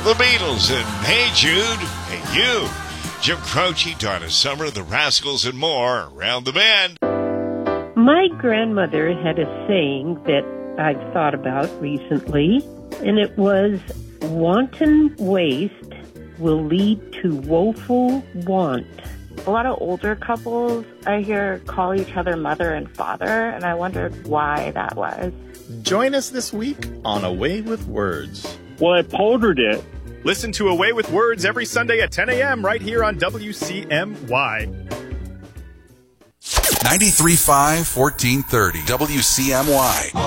The Beatles and Hey Jude, Hey You. Jim Croce, Donna Summer, The Rascals, and more around the bend. My grandmother had a saying that I've thought about recently, and it was, wanton waste will lead to woeful want. A lot of older couples, I hear, call each other mother and father, and I wondered why that was. Join us this week on A Way with Words. Well, I powdered it. Listen to A Way with Words every Sunday at 10 a.m. right here on WCMY. 93.5, 1430, WCMY.